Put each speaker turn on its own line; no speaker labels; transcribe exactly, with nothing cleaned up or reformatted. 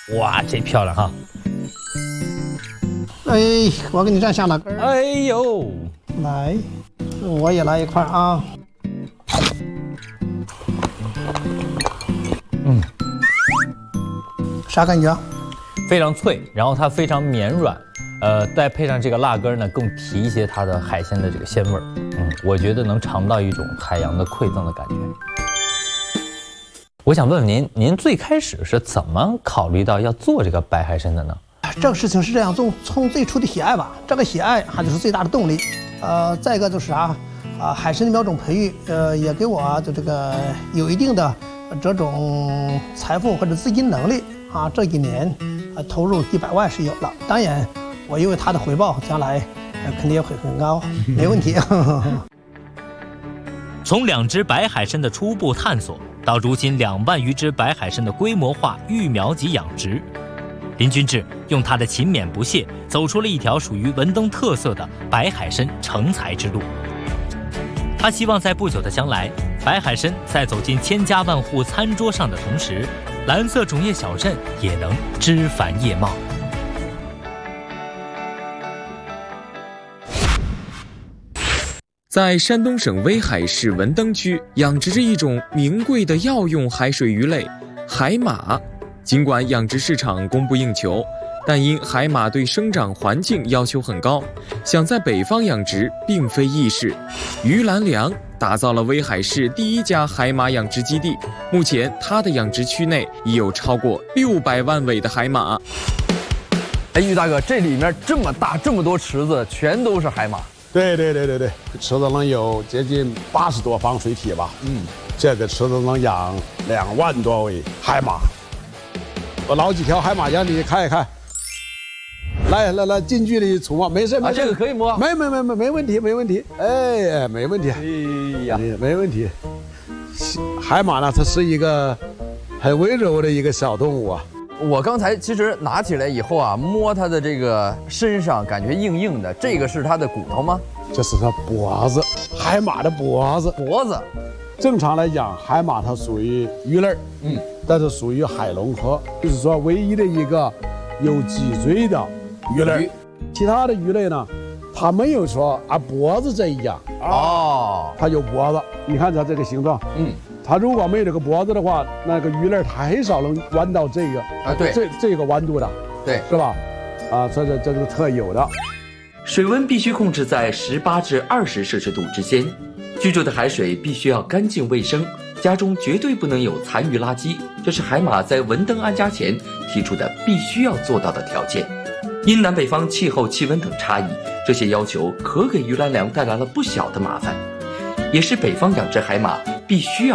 哇，这漂亮哈！
哎，我给你蘸香辣根儿。
哎呦，
来，我也来一块啊。
嗯，
啥感觉？
非常脆，然后它非常绵软，呃，再配上这个辣根呢，更提一些它的海鲜的这个鲜味儿。嗯，我觉得能尝到一种海洋的馈赠的感觉。我想问问您，您最开始是怎么考虑到要做这个白海参的呢？
这个事情是这样，从从最初的喜爱吧，这个喜爱它就是最大的动力。呃，再一个就是啥，啊，海参的苗种培育，呃，也给我就这个有一定的这种财富或者资金能力啊。这一年，啊，投入几百万是有了。当然，我因为它的回报，将来呃肯定也会很高，没问题。
从两只白海参的初步探索，到如今两万余只白海参的规模化育苗及养殖，林君志用他的勤勉不懈，走出了一条属于文登特色的白海参成才之路。他希望在不久的将来，白海参在走进千家万户餐桌上的同时，蓝色种业小镇也能枝繁叶茂。
在山东省威海市文登区养殖着一种名贵的药用海水鱼类海马。尽管养殖市场供不应求，但因海马对生长环境要求很高，想在北方养殖并非易事。于兰良打造了威海市第一家海马养殖基地，目前它的养殖区内已有超过六百万尾的海马。
哎，于大哥，这里面这么大这么多池子，全都是海马。
对对对对对，池子能有接近八十多方水体吧。嗯，这个池子能养两万多尾海马。我捞几条海马让你看一看。来来来，近距离触摸，没事没事。
啊，这个可以摸？
没没没没没问题没问题。哎，没问题。
哎呀，
没问题。海马呢，它是一个很温柔的一个小动物啊。
我刚才其实拿起来以后啊，摸它的这个身上，感觉硬硬的，这个是它的骨头吗？
这是它脖子，海马的脖子。
脖子，
正常来讲，海马它属于鱼类，嗯，但是属于海龙科，就是说唯一的一个有脊椎的鱼类。其他的鱼类呢，它没有说啊脖子这一样哦，它有脖子。你看它这个形状，嗯。它如果没有这个脖子的话，那个鱼类它很少能弯到这个
啊，对，
这这个弯度的，
对，
是吧？啊，这是这个特有的。
水温必须控制在十八至二十摄氏度之间，居住的海水必须要干净卫生，家中绝对不能有残余垃圾，这是海马在文登安家前提出的必须要做到的条件。因南北方气候、气温等差异，这些要求可给于兰良带来了不小的麻烦，也是北方养殖海马必须要